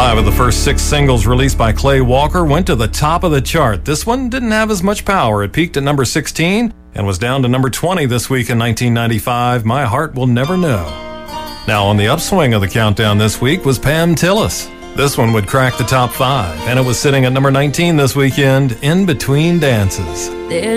5 of the first 6 singles released by Clay Walker went to the top of the chart. This one didn't have as much power. It peaked at number 16 and was down to number 20 this week in 1995, My Heart Will Never Know. Now on the upswing of the countdown this week was Pam Tillis. This one would crack the top 5, and it was sitting at number 19 this weekend, In Between Dances. There's